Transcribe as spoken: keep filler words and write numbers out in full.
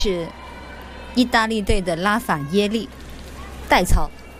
是意大利队的拉法耶利代操。